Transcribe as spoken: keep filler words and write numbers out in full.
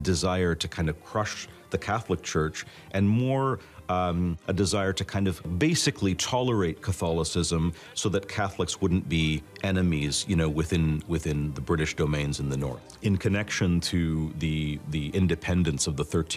desire to kind of crush the Catholic Church and more um, a desire to kind of basically tolerate Catholicism so that Catholics wouldn't be enemies, you know, within within the British domains in the north. In connection to the the independence of the thirteenth